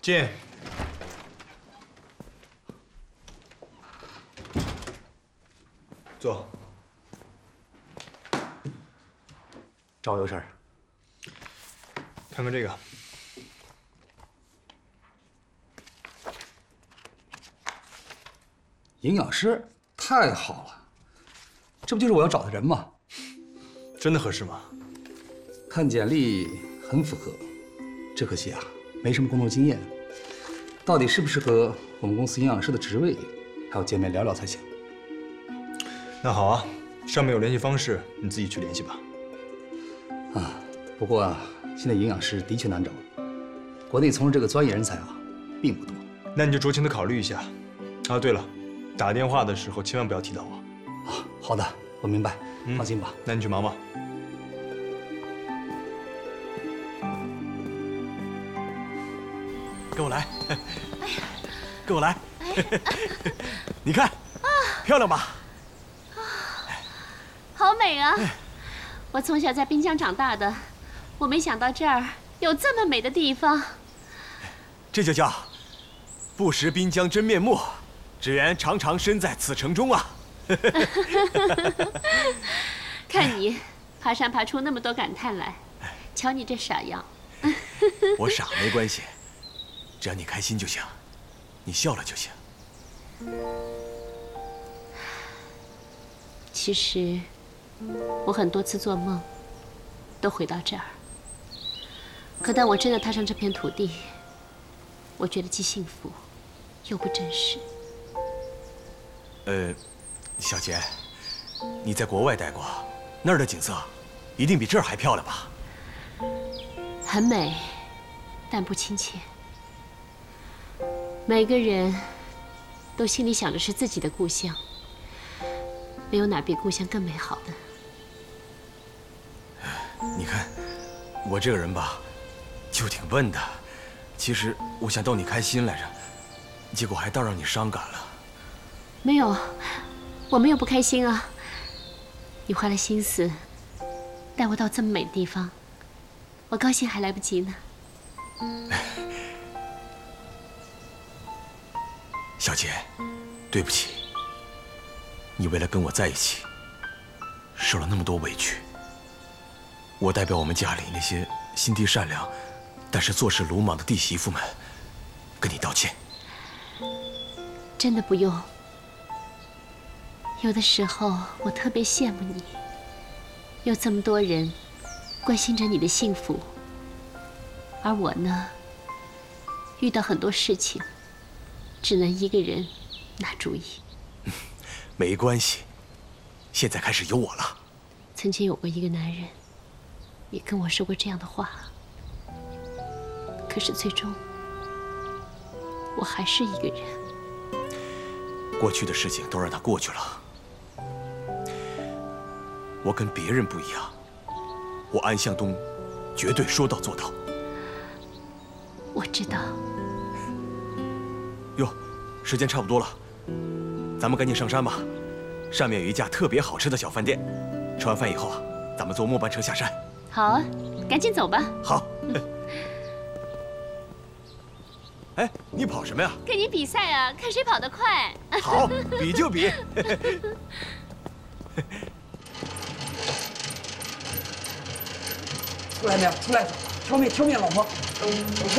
进。坐。 找我有事儿？ 看看这个。 营养师太好了，这不就是我要找的人吗？ 真的合适吗？ 看简历很符合，只可惜啊，没什么工作经验。到底适不适合我们公司营养师的职位，还要见面聊聊才行。 那好啊，上面有联系方式，你自己去联系吧。 啊，不过啊，现在营养师的确难找，国内从事这个专业人才啊，并不多。 那你就酌情的考虑一下。啊，对了，打电话的时候千万不要提到我。 啊，好的，我明白，放心吧。 那你去忙吧。 跟我来，跟我来，你看，漂亮吧？ 好美啊！我从小在滨江长大的，我没想到这儿有这么美的地方。 这就叫不识滨江真面目，只缘常常身在此城中啊！ 看你爬山爬出那么多感叹来，瞧你这傻样。 我傻没关系，只要你开心就行，你笑了就行。 其实，我很多次做梦，都回到这儿。可当我真的踏上这片土地，我觉得既幸福，又不真实。 小杰，你在国外待过，那儿的景色一定比这儿还漂亮吧？ 很美，但不亲切。每个人都心里想的是自己的故乡，没有哪比故乡更美好的。 你看，我这个人吧，就挺笨的。其实我想逗你开心来着，结果还倒让你伤感了。 没有，我没有不开心啊。你花了心思带我到这么美的地方，我高兴还来不及呢。 小杰，对不起，你为了跟我在一起，受了那么多委屈。我代表我们家里那些心地善良，但是做事鲁莽的弟媳妇们，跟你道歉。 真的不用。有的时候我特别羡慕你，有这么多人关心着你的幸福，而我呢，遇到很多事情，只能一个人拿主意。 没关系，现在开始有我了。 曾经有过一个男人，也跟我说过这样的话，可是最终，我还是一个人。 过去的事情都让它过去了。我跟别人不一样，我安向东绝对说到做到。 我知道。 哟，时间差不多了，咱们赶紧上山吧。上面有一家特别好吃的小饭店，吃完饭以后啊，咱们坐末班车下山。 好啊，赶紧走吧。 好。哎，你跑什么呀？ 跟你比赛啊，看谁跑得快。 好，比就比。 出来没有？出来，挑面，老婆。